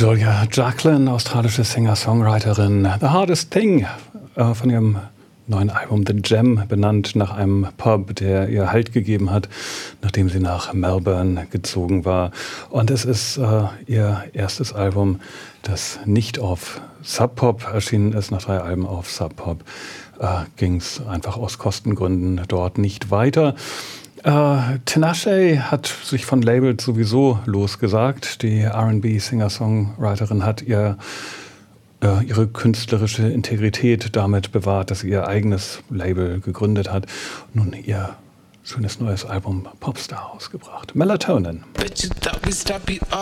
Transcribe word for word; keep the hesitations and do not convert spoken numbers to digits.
Julia Jacklin, australische Singer-Songwriterin. The Hardest Thing äh, von ihrem neuen Album The Gem, benannt nach einem Pub, der ihr Halt gegeben hat, nachdem sie nach Melbourne gezogen war. Und es ist äh, ihr erstes Album, das nicht auf Sub Pop erschienen ist. Nach drei Alben auf Sub Pop äh, ging es einfach aus Kostengründen dort nicht weiter. Uh, Tinashe hat sich von Labels sowieso losgesagt. Die R and B-Singer-Songwriterin hat ihr, äh, ihre künstlerische Integrität damit bewahrt, dass sie ihr eigenes Label gegründet hat. Nun ihr schönes neues Album Popstar ausgebracht. Melatonin.